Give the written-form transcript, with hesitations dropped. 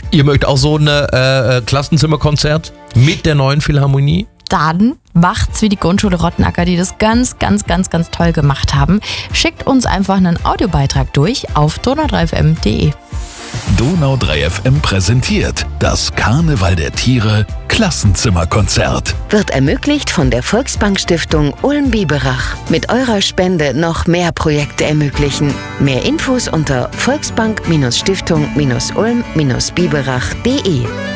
Ihr mögt auch so ein Klassenzimmerkonzert mit der neuen Philharmonie? Dann macht's wie die Grundschule Rottenacker, die das ganz toll gemacht haben. Schickt uns einfach einen Audiobeitrag durch auf donau3fm.de. Donau 3 FM präsentiert das Karneval der Tiere Klassenzimmerkonzert. Wird ermöglicht von der Volksbank-Stiftung Ulm-Biberach. Mit eurer Spende noch mehr Projekte ermöglichen. Mehr Infos unter volksbank-stiftung-ulm-biberach.de.